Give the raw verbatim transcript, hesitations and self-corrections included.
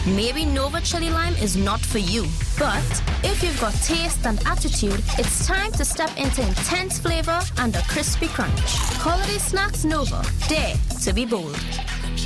Maybe Nova Chili Lime is not for you. But if you've got taste and attitude, it's time to step into intense flavor and a crispy crunch. Holiday Snacks Nova. Dare to be bold.